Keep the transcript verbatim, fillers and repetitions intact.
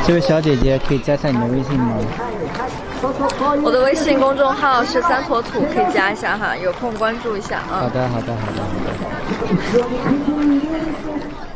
这位小姐姐可以加上你的微信吗？ 我的微信公众号是三坨土，可以加一下哈，有空关注一下啊。 好的，好的，好的，好的。